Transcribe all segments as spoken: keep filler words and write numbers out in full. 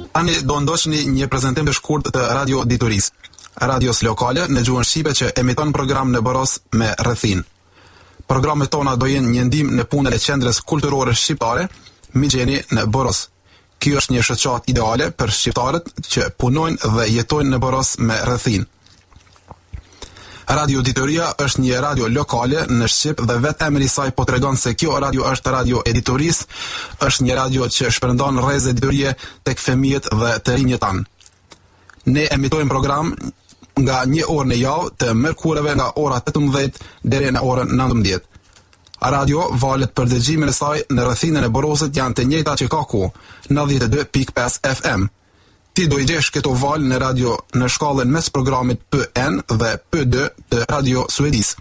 Tani do ndoshni një prezantim të shkurt të Radio Dituris, radios lokale në gjuhën shqipe që emiton program në Boros me rrethin. Programet tona do jenë një ndihmë në punën e qendrës kulturore shqiptare, Migjeni në Boros. Ky është një shoqat ideale për shqiptarët që punojnë dhe jetojnë në Boros me rrethin. Radio Ditoria është një radio lokale në Shqip dhe vetë emri i saj po tregon se kjo radio është radio editoris, është një radio që shpërndan rrezë editorie tek fëmijët dhe të rinjët tanë. Ne emitojmë program nga një orë në javë të mërkureve nga ora tetëmbëdhjetë deri në orën nëntëmbëdhjetë. Radio valet për dëgjimin e saj në rrethinën e Borosit janë të njëjta që ka ku, nëntëdhjetë e dy pikë pesë F M. Ti do i gjesh këto val në radio në shkallën mes programit P N dhe P D të Radio Suedis.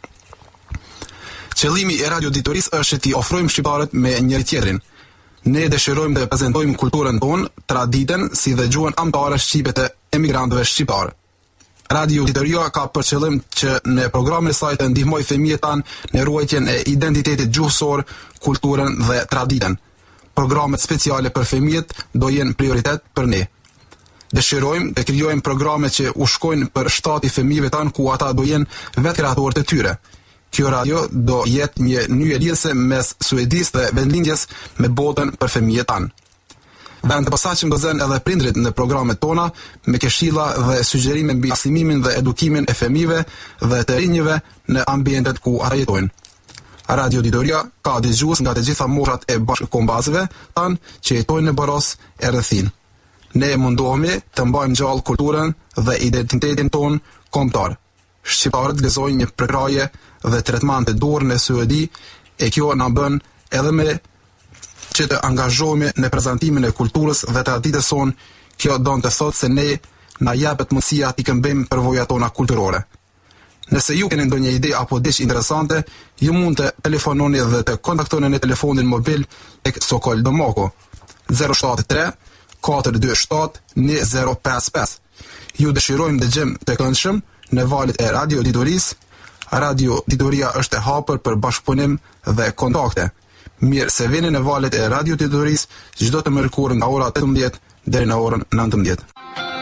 Qëllimi i Radio Ditoris është t'i ofrojmë shqiptarët me njëri tjetrin. Ne dëshirojmë të prezantojmë kulturën tonë, traditën si dhe gjuhën amtare shqipe të emigrantëve shqiptarë. Radio Ditoria ka për qëllim që në programin e saj të ndihmojë fëmijët tanë në ruajtjen e identitetit gjuhësor, kulturën dhe traditën. Programet speciale për fëmijët do jenë prioritet për ne. Dëshirojmë të krijojmë programe që u shkojnë për shtati fëmijëve tanë ku ata do jenë vetë kreatorë të tyre. Kjo radio do jetë një nyje lidhëse mes Suedis dhe vendlindjes me botën për fëmijët tanë. Vend të posaçëm do zënë edhe prindrit në programet tona me këshilla dhe sugjerime mbi arsimimin dhe edukimin e fëmijëve dhe të rinjve në ambientet ku ata jetojnë. Radio Ditoria ka dëgjues nga të gjitha moshat e bashkëkombëtarëve tanë që jetojnë në Boros e rrethin. Ne mundohemi të mbajmë gjallë kulturën dhe identitetin ton kombëtar. Shqiptarët gëzojnë një prekraje dhe tretman të dorë në Suedi e kjo na bën edhe me që të angazhohemi në prezantimin e kulturës dhe traditës sonë. Kjo don të thotë se ne na japet mundësia t'i këmbejmë përvojat tona kulturore. Nëse ju keni ndonjë ide apo diçka interesante, ju mund të telefononi dhe të kontaktoni në telefonin mobil tek Sokol Domoko zero shtat tre katër dy shtat një zero pesë pesë. Ju dëshirojmë dëgjem të këndshëm në valët e Radio Ditoris. Radio Ditoria është e hapur për bashkëpunim dhe kontakte. Mirë se vini në valët e Radio Ditoris çdo të mërkurë nga ora tetëmbëdhjetë deri në orën nëntëmbëdhjetë.